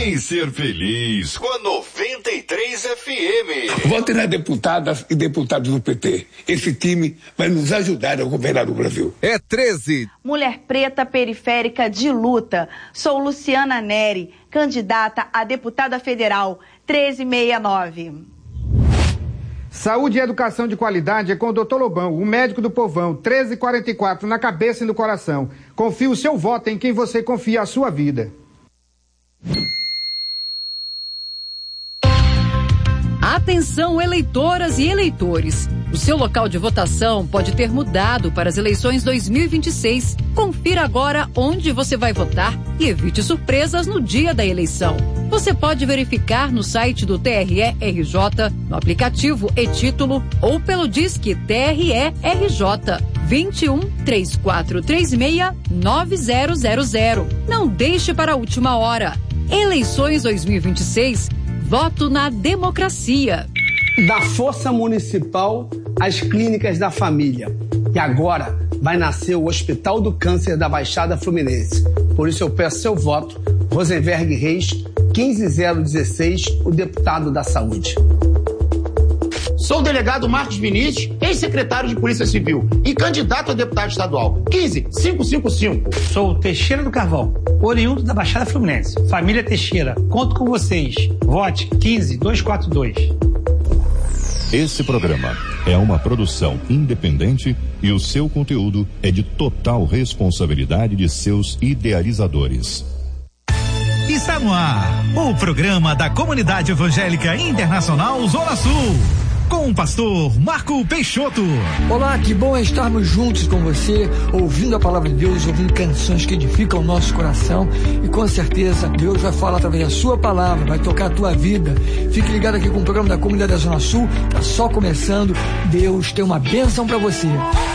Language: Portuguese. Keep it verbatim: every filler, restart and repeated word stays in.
Vem ser feliz com a noventa e três F M. Vote nas deputadas e deputados do P T. Esse time vai nos ajudar a governar o Brasil. É treze. Mulher preta periférica de luta. Sou Luciana Neri, candidata a deputada federal, treze sessenta e nove. Saúde e educação de qualidade é com o doutor Lobão, o médico do povão, treze quarenta e quatro, na cabeça e no coração. Confie o seu voto em quem você confia a sua vida. Atenção, eleitoras e eleitores. O seu local de votação pode ter mudado para as eleições dois mil e vinte e seis. Confira agora onde você vai votar e evite surpresas no dia da eleição. Você pode verificar no site do T R E R J, no aplicativo e-Título ou pelo Disque T R E R J vinte e um, três quatro três seis, nove zero zero zero. Não deixe para a última hora. Eleições dois mil e vinte e seis. Voto na democracia. Da Força Municipal às Clínicas da Família. E agora vai nascer o Hospital do Câncer da Baixada Fluminense. Por isso eu peço seu voto, Rosenberg Reis, quinze zero dezesseis, o deputado da Saúde. Sou o delegado Marcos Vinícius, ex-secretário de Polícia Civil e candidato a deputado estadual. quinze cinco cinco cinco. Sou o Teixeira do Carvão, oriundo da Baixada Fluminense. Família Teixeira, conto com vocês. Vote quinze dois quatro dois. Esse programa é uma produção independente e o seu conteúdo é de total responsabilidade de seus idealizadores. Está no ar o programa da Comunidade Evangélica Internacional Zona Sul, com o pastor Marco Peixoto. Olá, que bom é estarmos juntos com você, ouvindo a palavra de Deus, ouvindo canções que edificam o nosso coração, e com certeza Deus vai falar através da sua palavra, vai tocar a tua vida. Fique ligado aqui com o programa da Comunidade da Zona Sul, tá só começando. Deus tem uma bênção para você.